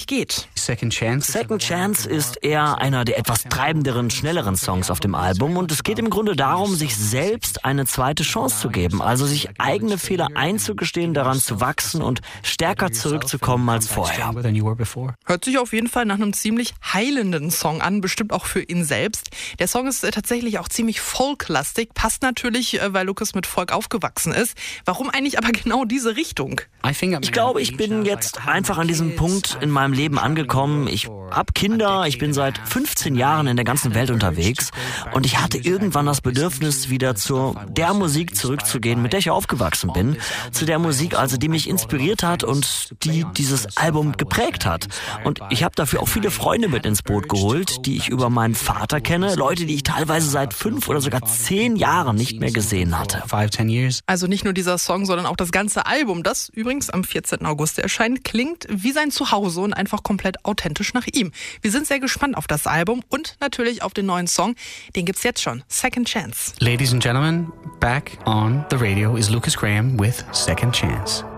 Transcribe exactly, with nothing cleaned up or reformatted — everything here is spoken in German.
eigentlich geht. Second Chance. Second Chance ist eher einer der etwas treibenderen, schnelleren Songs auf dem Album und es geht im Grunde darum, sich selbst eine zweite Chance zu geben, also sich eigene Fehler einzugestehen, daran zu wachsen und stärker zurückzukommen als vorher. Hört sich auf jeden Fall nach einem ziemlich heilenden Song an, bestimmt auch für ihn selbst. Der Song ist tatsächlich auch ziemlich folklastig, passt natürlich, weil Lucas mit Folk aufgewachsen ist. Warum eigentlich aber genau diese Richtung? Ich glaube, ich bin jetzt einfach an diesem Punkt in meinem Leben angekommen. Ich habe Kinder, ich bin seit fünfzehn Jahren in der ganzen Welt unterwegs und ich hatte irgendwann das Bedürfnis, wieder zu der Musik zurückzugehen, mit der ich aufgewachsen bin. Zu der Musik, also die mich inspiriert hat und die dieses Album geprägt hat. Und ich habe dafür auch viele Freunde mit ins Boot geholt, die ich über meinen Vater kenne, Leute, die ich teilweise seit fünf oder sogar zehn Jahren nicht mehr gesehen hatte. Also nicht nur dieser Song, sondern auch das ganze Album, das übrigens am vierzehnten August erscheint, klingt wie sein Zuhause und einfach komplett authentisch nach ihm. Wir sind sehr gespannt auf das Album und natürlich auf den neuen Song. Den gibt's jetzt schon. Second Chance. Ladies and gentlemen, back on the radio is Lucas Graham with Second Chance.